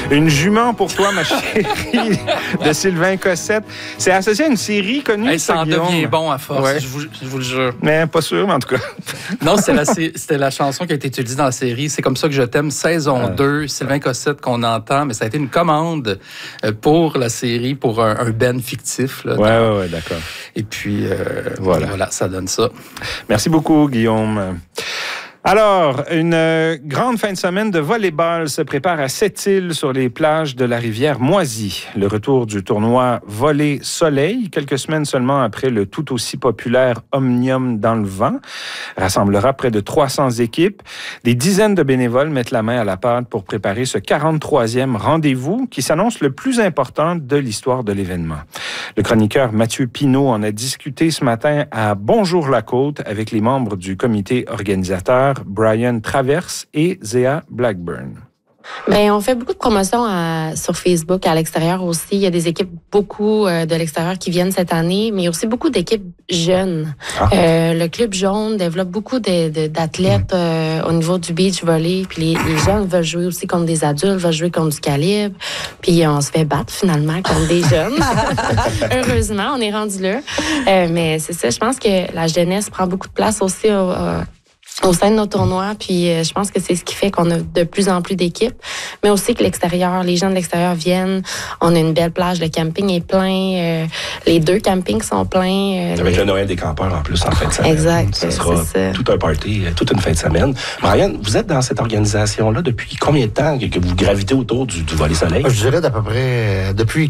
Une jument pour toi, ma chérie, de Sylvain Cossette. C'est associé à une série connue. Hey, ça en devient bon à force, ouais. je vous le jure. Mais pas sûr, mais en tout cas. Non, c'était la chanson qui a été utilisée dans la série. C'est comme ça que je t'aime, saison 2, Sylvain Cossette qu'on entend, mais ça a été une commande pour la série, pour un band fictif. Là, ouais, d'accord. Et puis, voilà, ça donne ça. Merci beaucoup, Guillaume. Alors, une grande fin de semaine de volleyball se prépare à Sept-Îles sur les plages de la rivière Moisy. Le retour du tournoi Volley Soleil, quelques semaines seulement après le tout aussi populaire Omnium dans le vent, rassemblera près de 300 équipes. Des dizaines de bénévoles mettent la main à la pâte pour préparer ce 43e rendez-vous qui s'annonce le plus important de l'histoire de l'événement. Le chroniqueur Mathieu Pinault en a discuté ce matin à Bonjour la Côte avec les membres du comité organisateur Brian Traverse et Zéa Blackburn. Bien, on fait beaucoup de promotions sur Facebook, à l'extérieur aussi. Il y a des équipes beaucoup de l'extérieur qui viennent cette année, mais il y a aussi beaucoup d'équipes jeunes. Le Club Jaune développe beaucoup d'athlètes au niveau du beach volley. Puis les jeunes veulent jouer aussi contre des adultes, veulent jouer contre du calibre. Puis on se fait battre finalement contre des jeunes. Heureusement, on est rendu là. Mais c'est ça, je pense que la jeunesse prend beaucoup de place aussi au sein de nos tournois, puis je pense que c'est ce qui fait qu'on a de plus en plus d'équipes, mais aussi que les gens de l'extérieur viennent. On a une belle plage, le camping est plein, les 2 campings sont pleins. Avec le Noël des campeurs en plus en fin de semaine. Exact. Ça sera tout un party, toute une fin de semaine. Brian, vous êtes dans cette organisation-là depuis combien de temps que vous gravitez autour du Volley Soleil? Je dirais d'à peu près depuis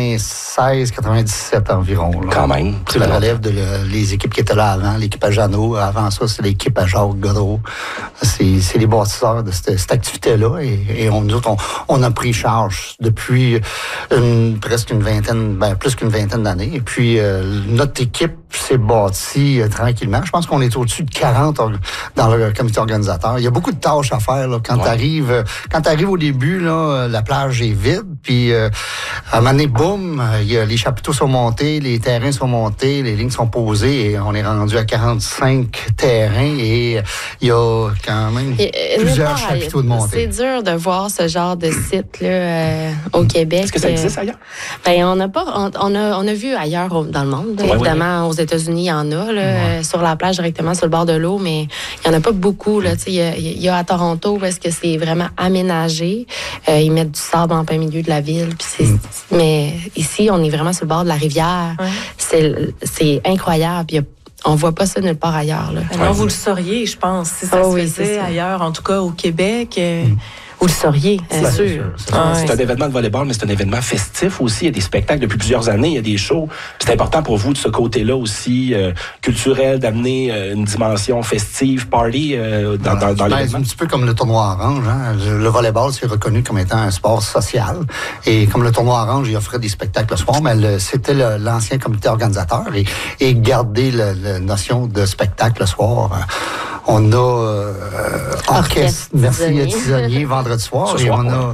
96, 97 environ. Là. Quand même. C'est la relève de les équipes qui étaient là avant, l'équipe à Jeannot. Avant ça, c'est l'équipe à Jacques Godreau. C'est les bâtisseurs de cette activité-là. Et nous autres, on a pris charge depuis presque une vingtaine, plus qu'une vingtaine d'années. Et puis, notre équipe s'est bâtie tranquillement. Je pense qu'on est au-dessus de 40 dans le comité organisateur. Il y a beaucoup de tâches à faire. Là. Quand t'arrives au début, là, la plage est vide. Puis, à un moment donné, boum, les chapiteaux sont montés, les terrains sont montés, les lignes sont posées. Et on est rendu à 45 terrains. Et il y a quand même plusieurs chapiteaux de montée. C'est dur de voir ce genre de site-là au Québec. Est-ce que ça existe ailleurs? Ben, on a vu ailleurs dans le monde. Évidemment, aux États-Unis, il y en a là, sur la plage directement sur le bord de l'eau, mais il n'y en a pas beaucoup. Il y a à Toronto où est-ce que c'est vraiment aménagé. Ils mettent du sable en plein milieu de la ville. Mais ici, on est vraiment sur le bord de la rivière. Ouais. C'est incroyable. On voit pas ça nulle part ailleurs. Là. Alors, vous le sauriez, je pense, si ça se faisait ailleurs, en tout cas au Québec. Vous le sauriez, c'est sûr. C'est un événement de volleyball, mais c'est un événement festif aussi. Il y a des spectacles depuis plusieurs années, il y a des shows. C'est important pour vous de ce côté-là aussi, culturel, d'amener une dimension festive, party dans l'événement. C'est un petit peu comme le tournoi Orange. Hein. Le volleyball, c'est reconnu comme étant un sport social. Et comme le tournoi Orange, il offrait des spectacles le soir, mais c'était l'ancien comité organisateur. Et garder la notion de spectacle le soir. On a orchestre, merci, tisonnier, vendredi soir. Et on a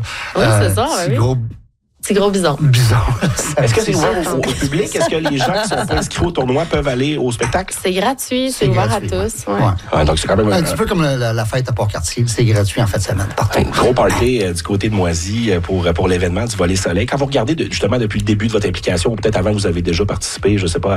Petit gros bison. Est-ce que c'est ouvert au public? Est-ce que les gens qui sont pas inscrits au tournoi peuvent aller au spectacle? C'est gratuit, c'est ouvert à tous. Ouais, donc c'est quand même un petit peu comme la fête à Port-Cartier, c'est gratuit en fin de semaine. Un gros party du côté de Moisy pour l'événement du Volley Soleil. Quand vous regardez justement depuis le début de votre implication, ou peut-être avant vous avez déjà participé, je sais pas,